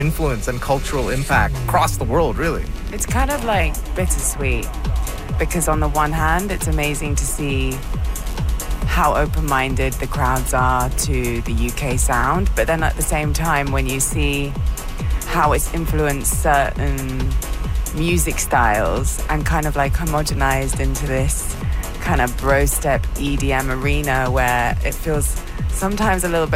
influence and cultural impact across the world, really. It's kind of like bittersweet because on the one hand, it's amazing to see how open-minded the crowds are to the UK sound, but then at the same time, when you see how it's influenced certain music styles and kind of like homogenized into this kind of bro step EDM arena where it feels sometimes a little bit